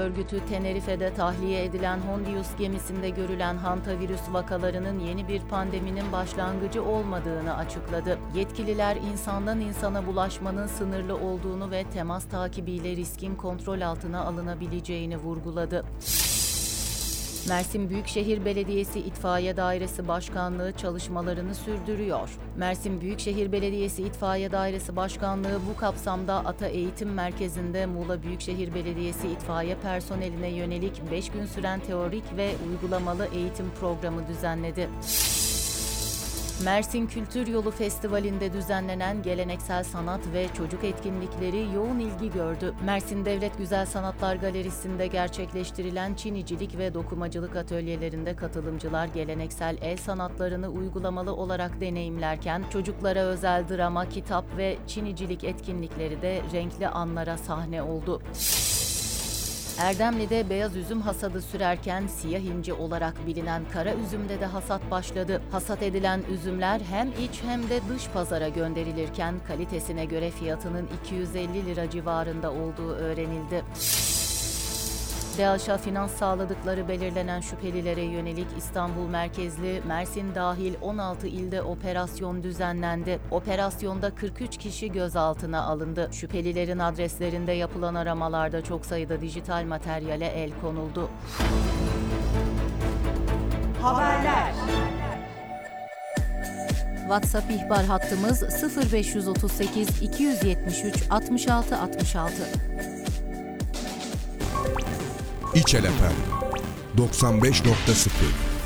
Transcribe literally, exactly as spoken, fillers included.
Örgütü, Tenerife'de tahliye edilen Hondius gemisinde görülen hantavirüs vakalarının yeni bir pandeminin başlangıcı olmadığını açıkladı. Yetkililer insandan insana bulaşmanın sınırlı olduğunu ve temas takibiyle riskin kontrol altına alınabileceğini vurguladı. Mersin Büyükşehir Belediyesi İtfaiye Dairesi Başkanlığı çalışmalarını sürdürüyor. Mersin Büyükşehir Belediyesi İtfaiye Dairesi Başkanlığı bu kapsamda Ata Eğitim Merkezi'nde Muğla Büyükşehir Belediyesi itfaiye personeline yönelik beş gün süren teorik ve uygulamalı eğitim programı düzenledi. Mersin Kültür Yolu Festivali'nde düzenlenen geleneksel sanat ve çocuk etkinlikleri yoğun ilgi gördü. Mersin Devlet Güzel Sanatlar Galerisi'nde gerçekleştirilen Çinicilik ve dokumacılık atölyelerinde katılımcılar geleneksel el sanatlarını uygulamalı olarak deneyimlerken çocuklara özel drama, kitap ve Çinicilik etkinlikleri de renkli anlara sahne oldu. Erdemli'de beyaz üzüm hasadı sürerken siyah inci olarak bilinen kara üzümde de hasat başladı. Hasat edilen üzümler hem iç hem de dış pazara gönderilirken kalitesine göre fiyatının iki yüz elli lira civarında olduğu öğrenildi. DEAŞ'a finans sağladıkları belirlenen şüphelilere yönelik İstanbul merkezli Mersin dahil on altı ilde operasyon düzenlendi. Operasyonda kırk üç kişi gözaltına alındı. Şüphelilerin adreslerinde yapılan aramalarda çok sayıda dijital materyale el konuldu. Haberler. WhatsApp ihbar hattımız sıfır beş otuz sekiz iki yüz yetmiş üç altmış altı altmış altı. İç Elefer doksan beş nokta sıfır